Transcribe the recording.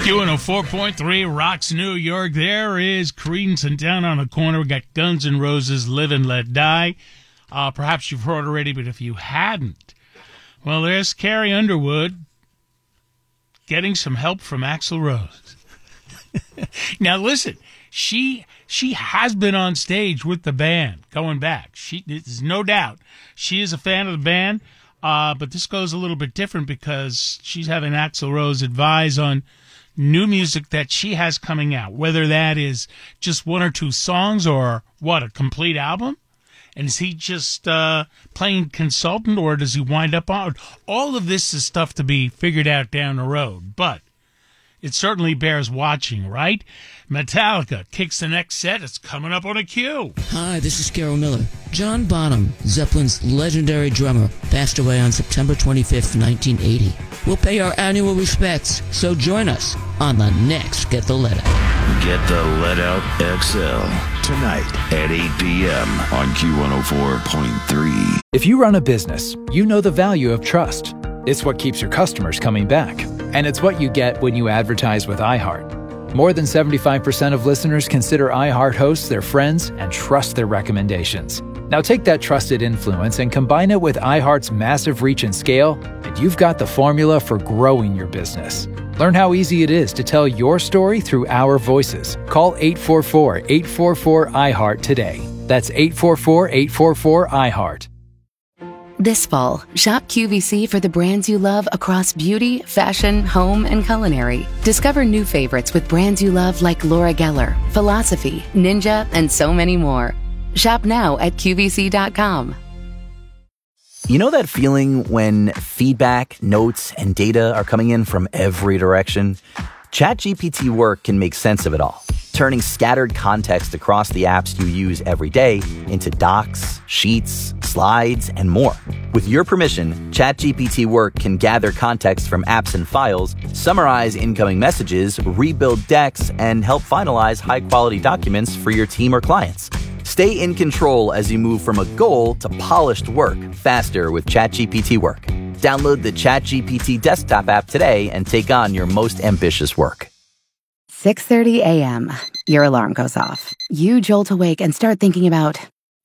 Q104.3 Rocks New York. There is Creedence, and down on the corner we got Guns N' Roses, Live and Let Die. Perhaps you've heard already, but if you hadn't, well, there's Carrie Underwood getting some help from Axl Rose. Now, listen, she has been on stage with the band going back. There's no doubt she is a fan of the band, but this goes a little bit different because she's having Axl Rose advise on new music that she has coming out, whether that is just one or two songs or, a complete album? And is he just playing consultant, or does he wind up on? All of this is stuff to be figured out down the road, but it certainly bears watching, right? Metallica kicks the next set. It's coming up on a Q. Hi, this is Carol Miller. John Bonham, Zeppelin's legendary drummer, passed away on September 25th, 1980. We'll pay our annual respects, so join us on the next Get the Let Out. Get the Let Out XL tonight at 8 p.m. on Q104.3. If you run a business, you know the value of trust. It's what keeps your customers coming back. And it's what you get when you advertise with iHeart. More than 75% of listeners consider iHeart hosts their friends and trust their recommendations. Now take that trusted influence and combine it with iHeart's massive reach and scale, and you've got the formula for growing your business. Learn how easy it is to tell your story through our voices. Call 844-844-iHeart today. That's 844-844-iHeart. This fall, shop QVC for the brands you love across beauty, fashion, home, and culinary. Discover new favorites with brands you love like Laura Geller, Philosophy, Ninja, and so many more. Shop now at QVC.com. You know that feeling when feedback, notes, and data are coming in from every direction? ChatGPT Work can make sense of it all, turning scattered context across the apps you use every day into docs, sheets, slides, and more. With your permission, ChatGPT Work can gather context from apps and files, summarize incoming messages, rebuild decks, and help finalize high-quality documents for your team or clients. Stay in control as you move from a goal to polished work faster with ChatGPT Work. Download the ChatGPT desktop app today and take on your most ambitious work. 6:30 a.m. Your alarm goes off. You jolt awake and start thinking about